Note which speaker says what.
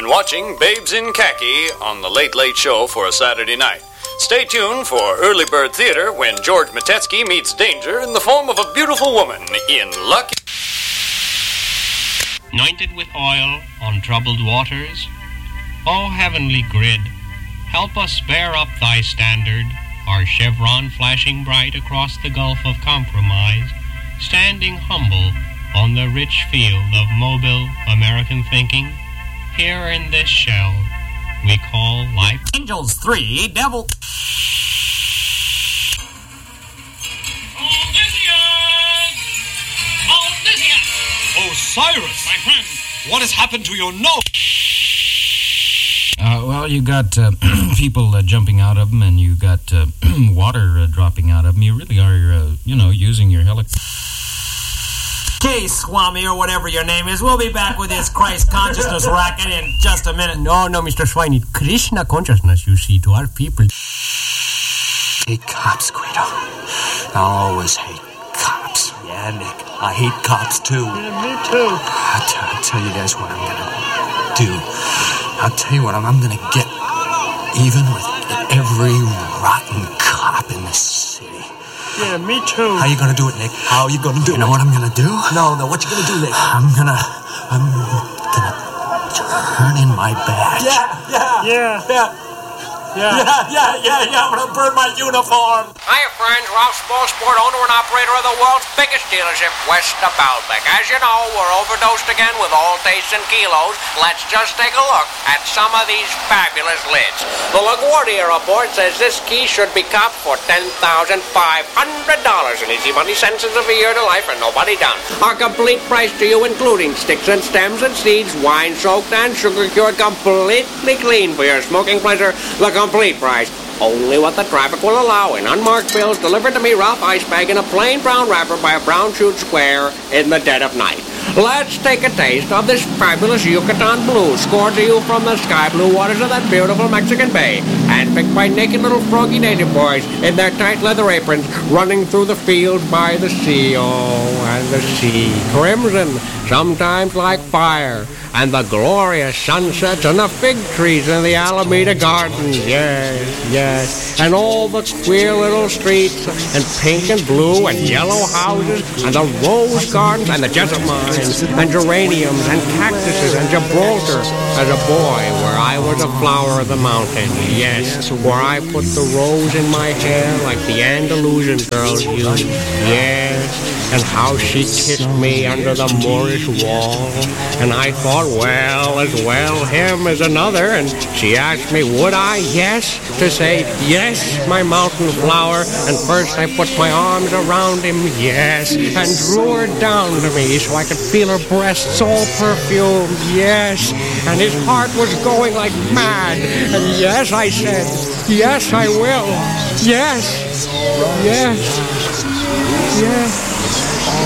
Speaker 1: been watching Babes in Khaki on the Late Late Show for a Saturday night. Stay tuned for Early Bird Theater when George Matetsky meets danger in the form of a beautiful woman in Lucky.
Speaker 2: Anointed with oil on troubled waters, O heavenly grid, help us bear up thy standard, our chevron flashing bright across the gulf of compromise, standing humble on the rich field of mobile American thinking. Here in this shell we call life.
Speaker 3: Angels 3, Devil...
Speaker 4: Osiris! My friend! What has happened to your nose?
Speaker 5: Well, you got people jumping out of them, and you got water dropping out of them. You really are, using your helicopter.
Speaker 3: Okay, Swami, or whatever your name is, we'll be back with this Christ consciousness racket in just a minute. No, Mr. Swiney. Krishna consciousness, you see, to our people.
Speaker 6: Hate cops, Guido. I'll always hate cops. Yeah, Nick, I hate cops, too.
Speaker 7: Yeah, me too.
Speaker 6: I'll tell you guys what I'm gonna do. I'll tell you what, I'm gonna get even with every rotten cop in this city.
Speaker 7: Yeah, me too.
Speaker 6: How you gonna do it, Nick? How you gonna do it? You know what I'm gonna do? No, what you gonna do, Nick? I'm gonna turn in my badge. Yeah. I'm gonna burn my uniform.
Speaker 8: Hiya, friends. Ralph Smallsport, owner and operator of the world's biggest dealership west of Baalbek. As you know, we're overdosed again with all tastes and kilos. Let's just take a look at some of these fabulous lids. The LaGuardia report says this key should be copped for $10,500 in easy money sentences of a year to life and nobody done. Our complete price to you, including sticks and stems and seeds, wine-soaked and sugar-cured, completely clean for your smoking pleasure. The complete price. Only what the traffic will allow in unmarked bills delivered to me, Ralph Ice Bag, in a plain brown wrapper by a brown chewed square in the dead of night. Let's take a taste of this fabulous Yucatan Blue, scored to you from the sky blue waters of that beautiful Mexican Bay, and picked by naked little froggy native boys in their tight leather aprons, running through the fields by the sea. Oh, and the sea, crimson, sometimes like fire, and the glorious sunsets and the fig trees in the Alameda Gardens. Yes, and all the queer little streets, and pink and blue and yellow houses, and the rose gardens, and the jessamine, and geraniums, and cactuses, and Gibraltar. As a boy, where I was a flower of the mountain, yes, where I put the rose in my hair like the Andalusian girls used, yes, and how she kissed me under the Moorish wall, and I thought, well, as well him as another, and she asked me, would I? Yes, to say, yes, my mountain flower, and first I put my arms around him, yes, and drew her down to me so I could feel her breasts all perfumed, yes, and his heart was going like mad, and yes, I said, yes, I will, yes, yes, yes.